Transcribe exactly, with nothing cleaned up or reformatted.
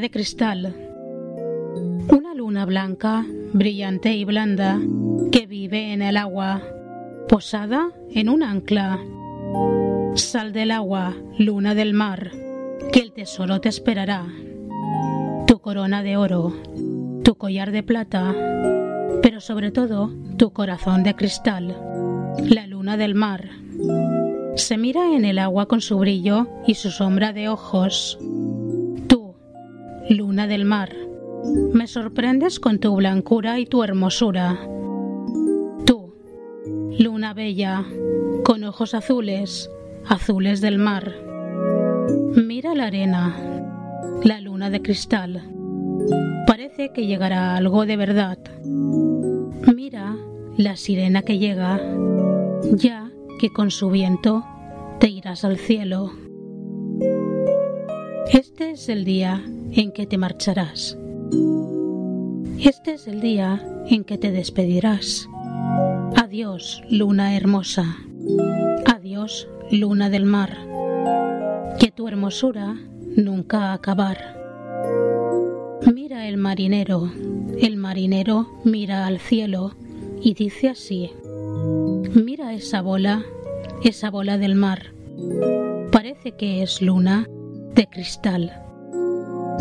de cristal. Una luna blanca, brillante y blanda, que vive en el agua, posada en un ancla. Sal del agua, luna del mar, que el tesoro te esperará. Tu corona de oro, tu collar de plata, pero sobre todo tu corazón de cristal, la luna del mar. Se mira en el agua con su brillo y su sombra de ojos. Tú, luna del mar, me sorprendes con tu blancura y tu hermosura. Tú, luna bella, con ojos azules, azules del mar. Mira la arena, la luna de cristal. Parece que llegará algo de verdad. Mira la sirena que llega, ya que con su viento te irás al cielo. Este es el día en que te marcharás. Este es el día en que te despedirás. Adiós, luna hermosa. Adiós, luna del mar. Que tu hermosura nunca acabar. Mira el marinero. El marinero mira al cielo y dice así: mira esa bola, esa bola del mar. Parece que es luna de cristal.